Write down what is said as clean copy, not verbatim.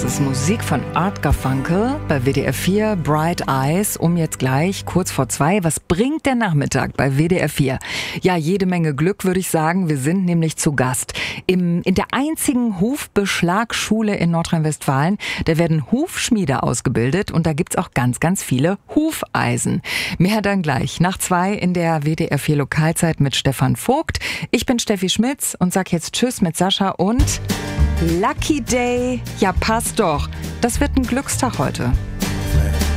Das ist Musik von Art Garfunkel bei WDR 4, Bright Eyes, jetzt gleich kurz vor 2. Was bringt der Nachmittag bei WDR 4? Ja, jede Menge Glück, würde ich sagen. Wir sind nämlich zu Gast in der einzigen Hufbeschlagschule in Nordrhein-Westfalen. Da werden Hufschmiede ausgebildet und da gibt's auch ganz, ganz viele Hufeisen. Mehr dann gleich nach 2 in der WDR 4 Lokalzeit mit Stefan Vogt. Ich bin Steffi Schmitz und sag jetzt Tschüss mit Sascha und Lucky Day. Ja, passt doch. Das wird ein Glückstag heute.